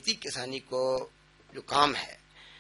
खेती किसानी को जो काम है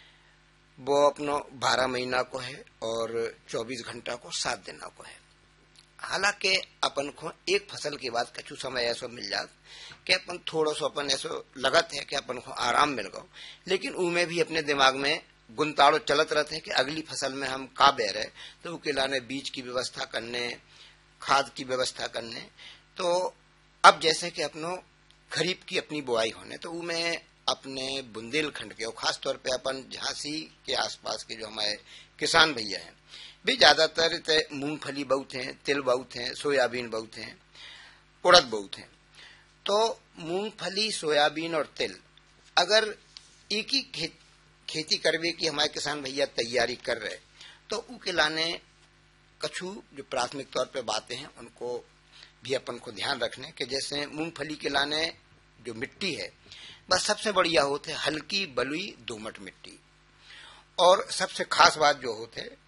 वो अपनो 12 महीना को है और 24 घंटा को 7 दिन को है। हालांकि अपन को एक फसल के बाद कछु समय ऐसा मिल जात कि अपन थोड़ा सा अपन ऐसा लगत है कि अपन को आराम मिल गो, लेकिन उनमें भी अपने दिमाग में गुंताड़ो चलत रहते हैं कि अगली फसल में हम का बे रहे, तो उसके लाने बीज की व्यवस्था करने, खाद की व्यवस्था करने। तो अब जैसे कि अपनो खरीफ की अपनी बुआई होने, तो उनमें अपने बुंदेलखंड के और खास तौर पे अपन झांसी के आसपास के जो हमारे किसान भैया हैं वे ज्यादातर मूंगफली बहुत हैं, तिल बहुत हैं, सोयाबीन बहुत हैं, उड़द बहुत हैं। तो मूंगफली, सोयाबीन और तिल अगर एक ही खेती करवे की हमारे किसान भैया तैयारी कर रहे, तो उनके लाने कछु जो प्राथमिक तौर पे बातें हैं उनको भी अपन को ध्यान रखने के। जैसे मूंगफली के लाने जो मिट्टी है बस सबसे बढ़िया होते है हल्की बलुई दोमट मिट्टी। और सबसे खास बात जो होते है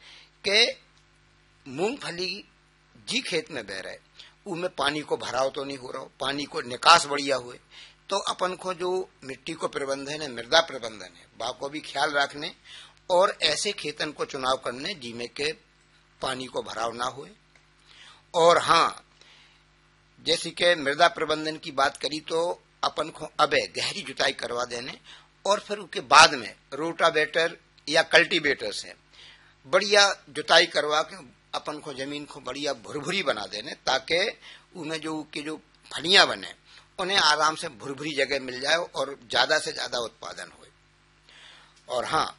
कि मूंगफली जी खेत में बह रहे उनमें पानी को भराव तो नहीं हो रहा, पानी को निकास बढ़िया हुए, तो अपन को जो मिट्टी को प्रबंधन है, मृदा प्रबंधन है, बा को भी ख्याल रखने और ऐसे खेतन को चुनाव करने जिसमें के पानी को भराव ना हुए। और हाँ, जैसे कि मृदा प्रबंधन की बात करी तो अपन को अब गहरी जुताई करवा देने और फिर उसके बाद में रोटावेटर या कल्टीवेटर से बढ़िया जुताई करवा के अपन को जमीन को बढ़िया भुरभुरी बना देने, ताकि उनमें जो फलियां बने उन्हें आराम से भुरभुरी जगह मिल जाए और ज्यादा से ज्यादा उत्पादन हो। और हाँ,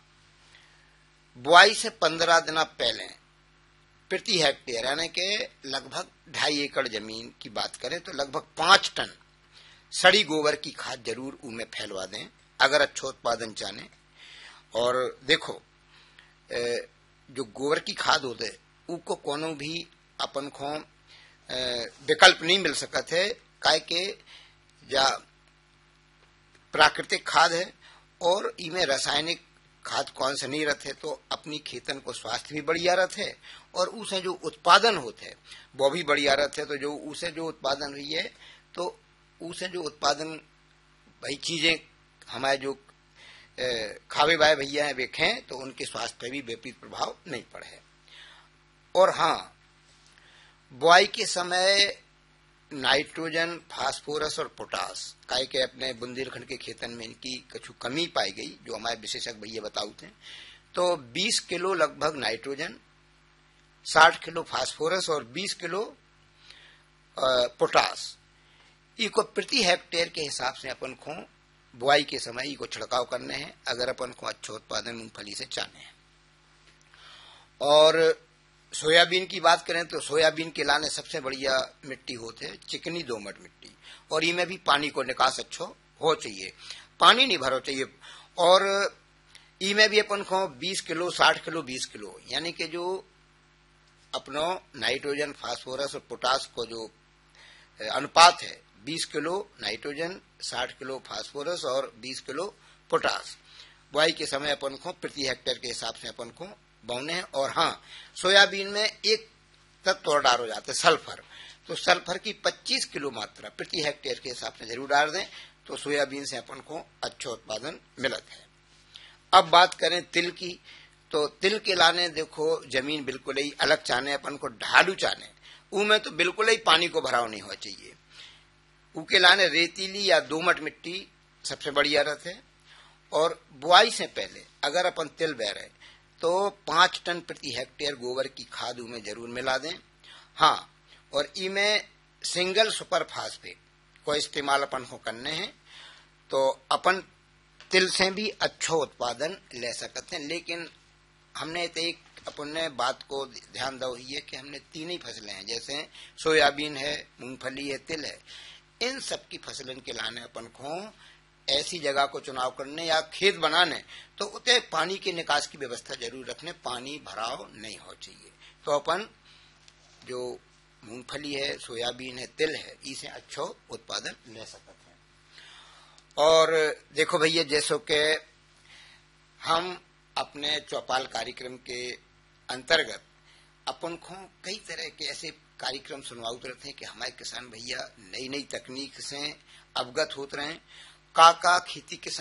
बुआई से 15 दिन पहले प्रति हेक्टेयर यानी कि लगभग 2.5 एकड़ जमीन की बात करें तो लगभग 5 टन सड़ी गोबर की खाद जरूर उनमें फैलवा दें अगर अच्छा उत्पादन चाहे। और देखो, जो गोबर की खाद होते उसको कोनो भी अपन को विकल्प नहीं मिल सकत है, काहे के या प्राकृतिक खाद है और इनमें रासायनिक खाद कौन से नहीं रहते, तो अपनी खेतन को स्वास्थ्य भी बढ़िया रहते और उसे जो उत्पादन होते वो भी बढ़िया रहते। तो जो उसे जो उत्पादन हुई है तो उसे जो उत्पादन भाई चीजें हमारे जो खावे वाले भैया हैं देखें तो उनके स्वास्थ्य पर भी विपरीत प्रभाव नहीं पड़े। और हाँ, बुआई के समय नाइट्रोजन, फास्फोरस और पोटास काहे के अपने बुंदेलखंड के खेतन में इनकी कछु कमी पाई गई, जो हमारे विशेषज्ञ भैया बताते हैं। तो 20 किलो लगभग नाइट्रोजन, 60 किलो फास्फोरस और 20 किलो पोटास इको प्रति हेक्टेयर के हिसाब से अपन को बुआई के समय इको छिड़काव करने हैं अगर अपन को अच्छा उत्पादन मूंगफली से चाहने हैं। और सोयाबीन की बात करें तो सोयाबीन के लाने सबसे बढ़िया मिट्टी होते है चिकनी दोमट मिट्टी, और इनमें भी पानी को निकास अच्छा हो चाहिए, पानी नहीं भरो चाहिए। और इनमें भी अपन को 20 किलो, 60 किलो, 20 किलो यानी कि जो अपनो नाइट्रोजन, फास्फोरस और पोटास को जो अनुपात है 20 किलो नाइट्रोजन, 60 किलो फास्फोरस और 20 किलो पोटास बुआई के समय अपन को प्रति हेक्टेयर के हिसाब से अपन को बोने हैं। और हाँ, सोयाबीन में एक तत्व और डालो जाते सल्फर, तो सल्फर की 25 किलो मात्रा प्रति हेक्टेयर के हिसाब से जरूर डाल दें, तो सोयाबीन से अपन को अच्छा उत्पादन मिलता है। अब बात करें तिल की, तो तिल के लाने देखो जमीन बिल्कुल ही अलग चाहने, अपन को ढालू चाहने, उनमें तो बिल्कुल ही पानी को भराव नहीं होना चाहिए। उनके लाने रेतीली या दोमट मिट्टी सबसे बढ़िया रहते हैं। और बुआई से पहले अगर अपन तिल बह रहे तो 5 टन प्रति हेक्टेयर गोबर की खाद में जरूर मिला दें। हाँ, और इनमें सिंगल सुपर फास्फेट को इस्तेमाल अपन को करने हैं, तो अपन तिल से भी अच्छा उत्पादन ले सकते हैं। लेकिन हमने तो एक अपने बात को ध्यान दो ही है कि हमने 3 ही फसलें हैं, जैसे सोयाबीन है, मूंगफली है, तिल है, इन सब की फसलन के लाने अपन को ऐसी जगह को चुनाव करने या खेत बनाने तो उतने पानी के निकास की व्यवस्था जरूर रखने, पानी भराव नहीं हो चाहिए। तो अपन जो मूंगफली है, सोयाबीन है, तिल है, इसे अच्छा उत्पादन ले सकते हैं। और देखो भैया, जैसो के हम अपने चौपाल कार्यक्रम के अंतर्गत अपन को कई तरह के ऐसे कार्यक्रम सुनवाते रहते हैं कि हमारे किसान भैया नई नई तकनीक से अवगत होते रहे, का खेती के